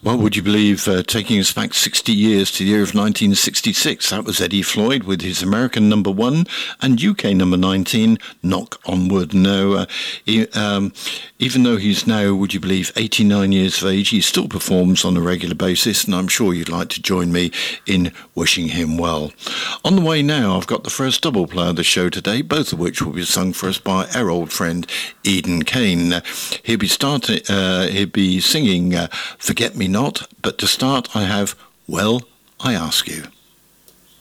Well, would you believe, taking us back 60 years to the year of 1966, that was Eddie Floyd with his American number 1 and UK number 19, Knock on Wood. No, even though he's now, would you believe, 89 years of age, he still performs on a regular basis, and I'm sure you'd like to join me in wishing him well. On the way now, I've got the first double play of the show today, both of which will be sung for us by our old friend Eden Kane. He'll be singing Forget Me Not, but to start I have Well, I Ask You.